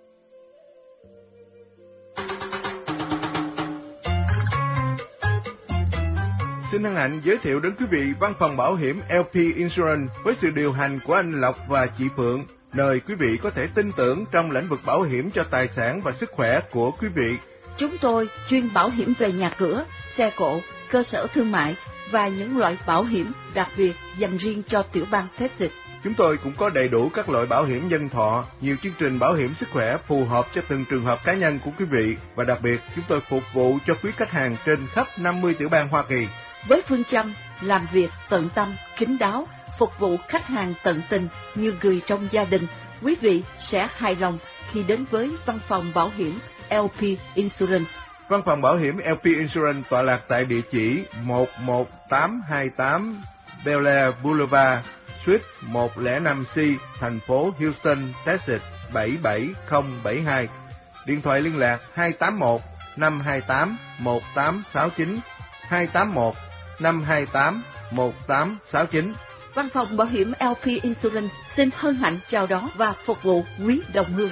Xin hân hạnh giới thiệu đến quý vị văn phòng bảo hiểm lờ pê Insurance với sự điều hành của anh Lộc và chị Phượng, nơi quý vị có thể tin tưởng trong lĩnh vực bảo hiểm cho tài sản và sức khỏe của quý vị. Chúng tôi chuyên bảo hiểm về nhà cửa, xe cộ, cơ sở thương mại và những loại bảo hiểm đặc biệt dành riêng cho tiểu bang Texas. Chúng tôi cũng có đầy đủ các loại bảo hiểm nhân thọ, nhiều chương trình bảo hiểm sức khỏe phù hợp cho từng trường hợp cá nhân của quý vị, và đặc biệt chúng tôi phục vụ cho quý khách hàng trên khắp năm mươi tiểu bang Hoa Kỳ. Với phương châm làm việc tận tâm, kín đáo, phục vụ khách hàng tận tình như người trong gia đình, quý vị sẽ hài lòng khi đến với văn phòng bảo hiểm lờ pê Insurance. Văn phòng bảo hiểm lờ pê Insurance tọa lạc tại địa chỉ một một tám hai tám Bel Air Boulevard, Suite một không năm C, thành phố Houston, Texas bảy bảy không bảy hai. Điện thoại liên lạc hai tám một năm hai tám một tám sáu chín, hai tám một năm hai tám một tám sáu chín. Văn phòng bảo hiểm lờ pê Insurance xin hân hạnh chào đón và phục vụ quý đồng hương.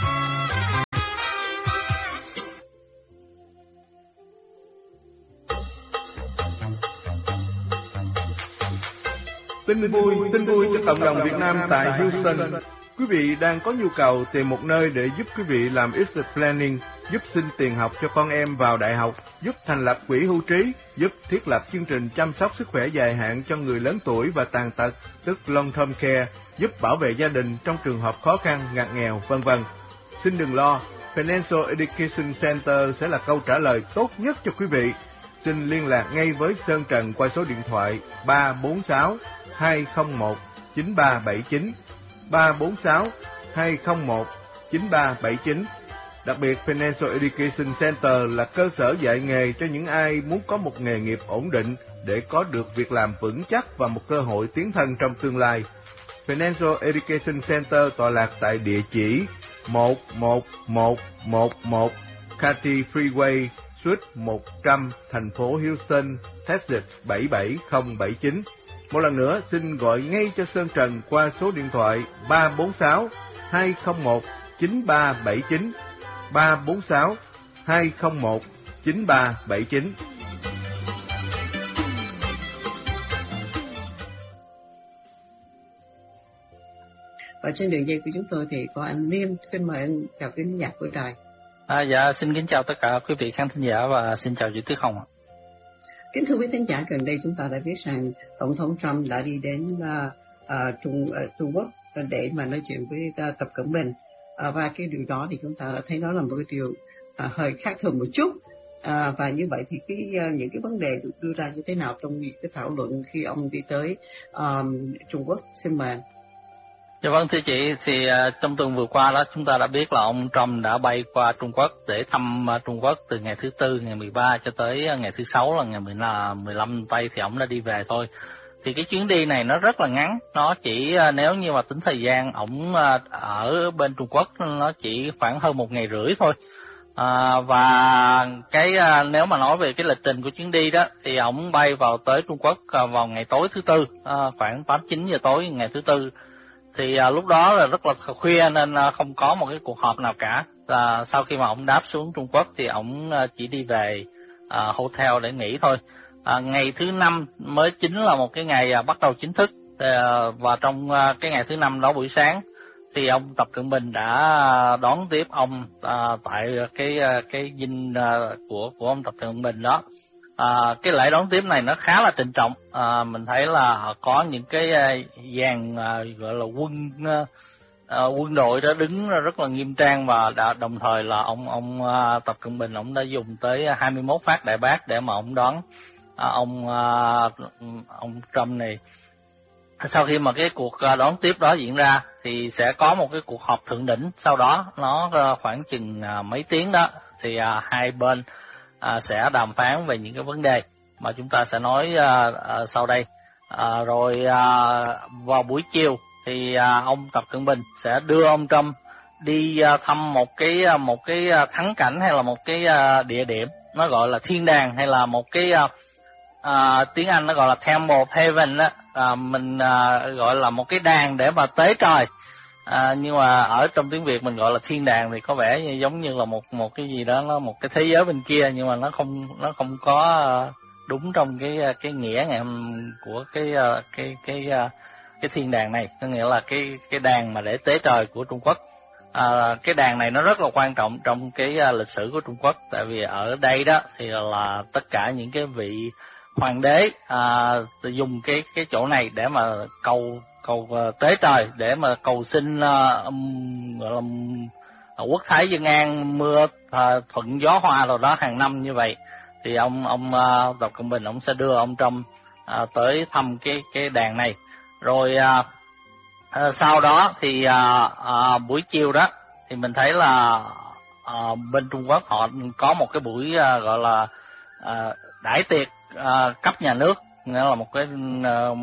Tin vui, tin vui cho cộng đồng Việt Nam tại Houston. Quý vị đang có nhu cầu tìm một nơi để giúp quý vị làm estate planning, giúp xin tiền học cho con em vào đại học, giúp thành lập quỹ hưu trí, giúp thiết lập chương trình chăm sóc sức khỏe dài hạn cho người lớn tuổi và tàn tật, tức long term care, giúp bảo vệ gia đình trong trường hợp khó khăn, ngặt nghèo, vân vân. Xin đừng lo, Financial Education Center sẽ là câu trả lời tốt nhất cho quý vị. Xin liên lạc ngay với Sơn Trần qua số điện thoại ba bốn sáu hai không một chín ba bảy chín, ba bốn sáu hai không một chín ba bảy chín. Đặc biệt, Financial Education Center là cơ sở dạy nghề cho những ai muốn có một nghề nghiệp ổn định để có được việc làm vững chắc và một cơ hội tiến thân trong tương lai. Financial Education Center tọa lạc tại địa chỉ một một một một một Cathy Freeway, Suite một trăm, thành phố Houston, Texas bảy bảy không bảy chín. Một lần nữa, xin gọi ngay cho Sơn Trần qua số điện thoại ba bốn sáu hai không một chín ba bảy chín, ba bốn sáu hai không một chín ba bảy chín. Và trên đường dây của chúng tôi thì có anh Liêm. Xin mời anh chào quý khán giả của đài. À, dạ, xin kính chào tất cả quý vị khán thính giả và xin chào chị Tuyết Hồng ạ. Kính thưa quý khán giả, gần đây chúng ta đã biết rằng Tổng thống Trump đã đi đến uh, uh, Trung, uh, Trung Quốc để mà nói chuyện với uh, Tập Cận Bình. Uh, và cái điều đó thì chúng ta đã thấy nó là một cái điều uh, hơi khác thường một chút. Uh, và như vậy thì cái uh, những cái vấn đề được đưa ra như thế nào trong cái thảo luận khi ông đi tới um, Trung Quốc? Xin mời. Dạ vâng thưa chị, thì uh, trong tuần vừa qua đó chúng ta đã biết là ông Trump đã bay qua Trung Quốc để thăm uh, Trung Quốc từ ngày thứ Tư, ngày mười ba cho tới uh, ngày thứ Sáu là ngày mười lăm tây thì ông đã đi về thôi. Thì cái chuyến đi này nó rất là ngắn, nó chỉ uh, nếu như mà tính thời gian ông uh, ở bên Trung Quốc nó chỉ khoảng hơn một ngày rưỡi thôi. À, và cái uh, nếu mà nói về cái lịch trình của chuyến đi đó thì ông bay vào tới Trung Quốc uh, vào ngày tối thứ Tư, uh, khoảng tám chín giờ tối ngày thứ Tư. Thì à, lúc đó là rất là khuya nên à, không có một cái cuộc họp nào cả. À, sau khi mà ông đáp xuống Trung Quốc thì ông à, chỉ đi về à, hotel để nghỉ thôi. À, ngày thứ năm mới chính là một cái ngày à, bắt đầu chính thức. À, và trong à, cái ngày thứ năm đó buổi sáng thì ông Tập Cận Bình đã đón tiếp ông à, tại cái cái dinh à, của của ông Tập Cận Bình đó. À, cái lễ đón tiếp này nó khá là trịnh trọng. À, mình thấy là có những cái dàn à, gọi là quân à, quân đội đó đứng rất là nghiêm trang, và đã, đồng thời là ông ông à, Tập Cận Bình ông đã dùng tới hai mươi mốt phát đại bác để mà ông đón à, ông à, ông Trump này. Sau khi mà cái cuộc đón tiếp đó diễn ra thì sẽ có một cái cuộc họp thượng đỉnh, sau đó nó khoảng chừng à, mấy tiếng đó thì à, hai bên À, sẽ đàm phán về những cái vấn đề mà chúng ta sẽ nói à, à, sau đây. À, rồi à, vào buổi chiều thì à, ông Tập Cận Bình sẽ đưa ông Trump đi à, thăm một cái một cái thắng cảnh hay là một cái à, địa điểm nó gọi là thiên đàng, hay là một cái à, à, tiếng Anh nó gọi là Temple of Heaven đó. À, mình à, gọi là một cái đàn để mà tế trời. À, nhưng mà ở trong tiếng Việt mình gọi là thiên đàng thì có vẻ như giống như là một một cái gì đó, nó một cái thế giới bên kia, nhưng mà nó không nó không có đúng trong cái cái nghĩa ngày của cái cái cái cái thiên đàng này, có nghĩa là cái cái đàn mà để tế trời của Trung Quốc. À, cái đàn này nó rất là quan trọng trong cái lịch sử của Trung Quốc, tại vì ở đây đó thì là tất cả những cái vị hoàng đế à, dùng cái cái chỗ này để mà cầu cầu uh, tế trời, để mà cầu xin uh, um, gọi là um, quốc thái dân an, mưa uh, thuận gió hoa rồi đó hàng năm như vậy. Thì ông ông uh, Tập Cận Bình ông sẽ đưa ông Trump uh, tới thăm cái cái đàn này. Rồi uh, uh, sau đó thì uh, uh, buổi chiều đó thì mình thấy là uh, bên Trung Quốc họ có một cái buổi uh, gọi là uh, đãi tiệc uh, cấp nhà nước, nghĩa là một cái uh,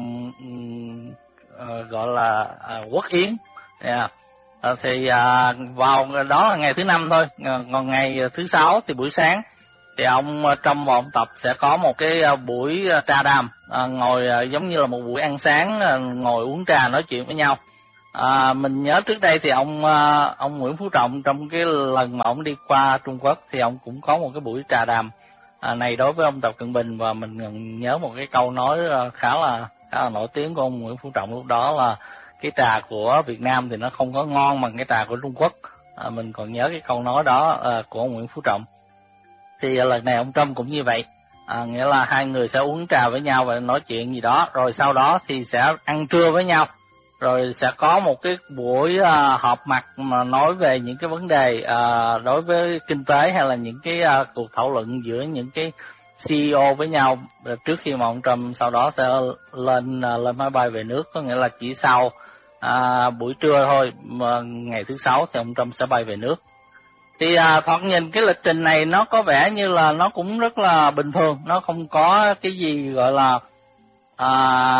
Uh, gọi là uh, quốc yến. Yeah. Uh, thì uh, vào đó là ngày thứ năm thôi. Uh, còn ngày thứ sáu thì buổi sáng thì ông uh, Trump và ông Tập sẽ có một cái uh, buổi uh, trà đàm, uh, ngồi uh, giống như là một buổi ăn sáng, uh, ngồi uống trà nói chuyện với nhau. Uh, mình nhớ trước đây thì ông uh, ông Nguyễn Phú Trọng trong cái lần mà ông đi qua Trung Quốc thì ông cũng có một cái buổi trà đàm uh, này đối với ông Tập Cận Bình, và mình nhớ một cái câu nói uh, khá là khá là nổi tiếng của ông Nguyễn Phú Trọng lúc đó là cái trà của Việt Nam thì nó không có ngon bằng cái trà của Trung Quốc. À, mình còn nhớ cái câu nói đó à, của ông Nguyễn Phú Trọng. Thì à, lần này ông Trump cũng như vậy, à, nghĩa là hai người sẽ uống trà với nhau và nói chuyện gì đó, rồi sau đó thì sẽ ăn trưa với nhau, rồi sẽ có một cái buổi à, họp mặt mà nói về những cái vấn đề à, đối với kinh tế, hay là những cái à, cuộc thảo luận giữa những cái xê e ô với nhau trước khi mà ông Trump sau đó sẽ lên lên máy bay về nước, có nghĩa là chỉ sau à, buổi trưa thôi, mà ngày thứ sáu thì ông Trump sẽ bay về nước. Thì à, thoạt nhìn cái lịch trình này nó có vẻ như là nó cũng rất là bình thường, nó không có cái gì gọi là à,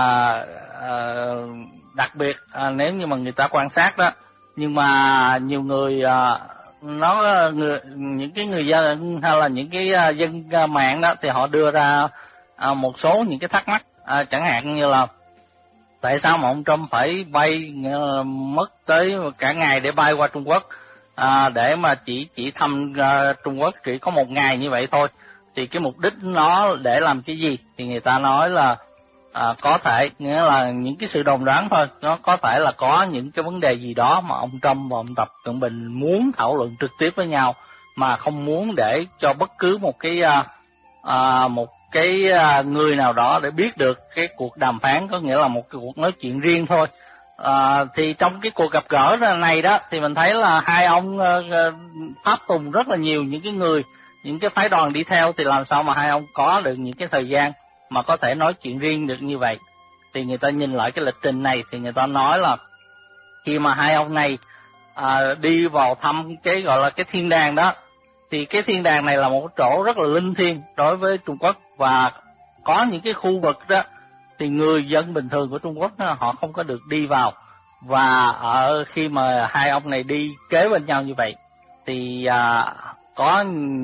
à, đặc biệt à, nếu như mà người ta quan sát đó. Nhưng mà nhiều người à, nó người, những cái người dân hay là những cái dân mạng đó thì họ đưa ra à, một số những cái thắc mắc, à, chẳng hạn như là tại sao mà ông Trump phải bay uh, mất tới cả ngày để bay qua Trung Quốc, à, để mà chỉ chỉ thăm uh, Trung Quốc chỉ có một ngày như vậy thôi, thì cái mục đích nó để làm cái gì? Thì người ta nói là à, có thể, nghĩa là những cái sự đồn đoán thôi, nó có thể là có những cái vấn đề gì đó mà ông Trump và ông Tập Cận Bình muốn thảo luận trực tiếp với nhau, mà không muốn để cho bất cứ một cái à, à, một cái à, người nào đó để biết được cái cuộc đàm phán, có nghĩa là một cái cuộc nói chuyện riêng thôi. À, thì trong cái cuộc gặp gỡ này đó thì mình thấy là hai ông uh, tháp tùng rất là nhiều những cái người, những cái phái đoàn đi theo, thì làm sao mà hai ông có được những cái thời gian mà có thể nói chuyện riêng được như vậy. Thì người ta nhìn lại cái lịch trình này thì người ta nói là khi mà hai ông này à, đi vào thăm cái gọi là cái thiên đàng đó, thì cái thiên đàng này là một chỗ rất là linh thiêng đối với Trung Quốc, và có những cái khu vực đó thì người dân bình thường của Trung Quốc đó, họ không có được đi vào. Và ở khi mà hai ông này đi kế bên nhau như vậy thì à, có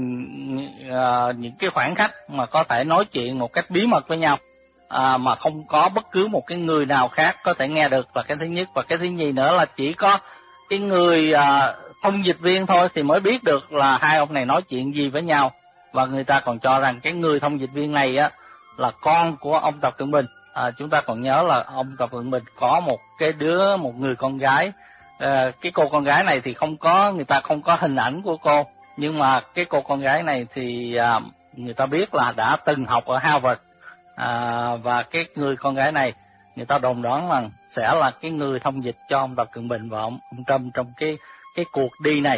à, những cái khoảnh khắc mà có thể nói chuyện một cách bí mật với nhau, à, mà không có bất cứ một cái người nào khác có thể nghe được, là cái thứ nhất. Và cái thứ nhì nữa là chỉ có cái người à, thông dịch viên thôi thì mới biết được là hai ông này nói chuyện gì với nhau. Và người ta còn cho rằng cái người thông dịch viên này á là con của ông Tập Cận Bình. À, chúng ta còn nhớ là ông Tập Cận Bình có một cái đứa, một người con gái. À, cái cô con gái này thì không có, người ta không có hình ảnh của cô, nhưng mà cái cô con gái này thì à, người ta biết là đã từng học ở Harvard. À, và cái người con gái này người ta đồn đoán rằng sẽ là cái người thông dịch cho ông Tập Cận Bình và ông, ông Trump trong cái cái cuộc đi này.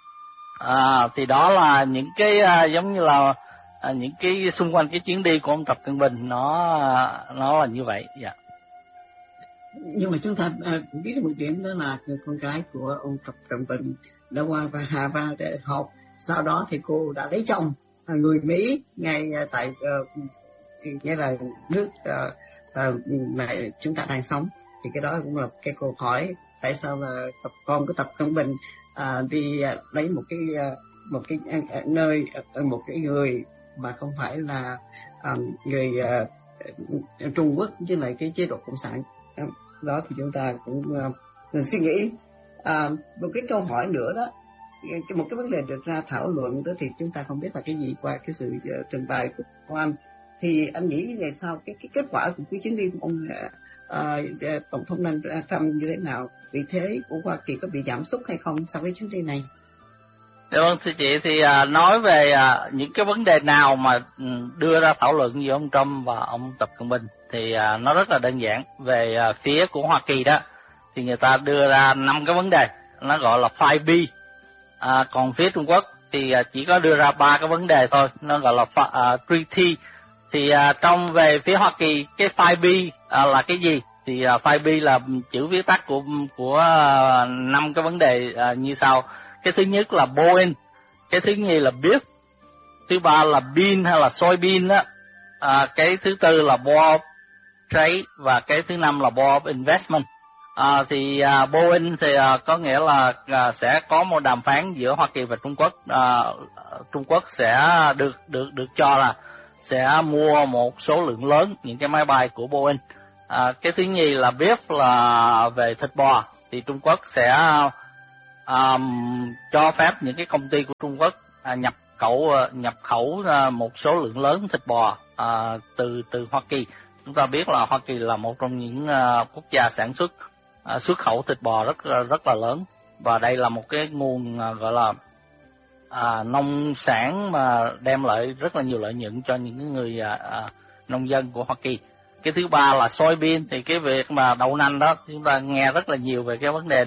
À, thì đó là những cái à, giống như là à, những cái xung quanh cái chuyến đi của ông Tập Cận Bình, nó nó là như vậy. Dạ. Nhưng mà chúng ta à, cũng biết một điểm đó là con gái của ông Tập Cận Bình đã qua và Harvard để học, sau đó thì cô đã lấy chồng người Mỹ ngay tại uh, nghĩa là nước uh, uh, này chúng ta đang sống. Thì cái đó cũng là cái câu hỏi tại sao là tập con của Tập Cận Bình uh, đi uh, lấy một cái uh, một cái uh, nơi uh, một cái người mà không phải là um, người uh, Trung Quốc với lại cái chế độ cộng sản. Uh, đó thì chúng ta cũng uh, suy nghĩ. Uh, một cái câu hỏi nữa đó, một cái vấn đề được ra thảo luận đó, thì chúng ta không biết là cái gì qua cái sự uh, trình bày của anh. Thì anh nghĩ như vậy sao, cái cái kết quả của cái chuyến đi của ông uh, tổng thống Trump như thế nào, vị thế của Hoa Kỳ có bị giảm sút hay không sau cái chuyến đi này? Dạ vâng, thưa chị, thì uh, nói về uh, những cái vấn đề nào mà đưa ra thảo luận giữa ông Trump và ông Tập Cận Bình thì uh, nó rất là đơn giản. Về uh, phía của Hoa Kỳ đó thì người ta đưa ra năm cái vấn đề, nó gọi là five B. Uh, còn phía Trung Quốc thì uh, chỉ có đưa ra ba cái vấn đề thôi, nó gọi là uh, three T. Thì uh, trong về phía Hoa Kỳ, cái five B uh, là cái gì? Thì uh, five B là chữ viết tắt của của năm uh, cái vấn đề uh, như sau. Cái thứ nhất là Boeing, cái thứ nhì là beef, thứ ba là bean hay là soybean á, à, cái thứ tư là Board of Trade và cái thứ năm là Board of Investment. À, thì à, Boeing thì à, có nghĩa là à, sẽ có một đàm phán giữa Hoa Kỳ và Trung Quốc. À, Trung Quốc sẽ được được được cho là sẽ mua một số lượng lớn những cái máy bay của Boeing. À, cái thứ nhì là beef là về thịt bò, thì Trung Quốc sẽ Um, cho phép những cái công ty của Trung Quốc uh, nhập khẩu uh, nhập khẩu uh, một số lượng lớn thịt bò uh, từ từ Hoa Kỳ. Chúng ta biết là Hoa Kỳ là một trong những uh, quốc gia sản xuất uh, xuất khẩu thịt bò rất rất là lớn, và đây là một cái nguồn uh, gọi là uh, nông sản mà đem lại rất là nhiều lợi nhuận cho những người uh, uh, nông dân của Hoa Kỳ. Cái thứ ba là soybean, thì cái việc mà đậu nành đó chúng ta nghe rất là nhiều về cái vấn đề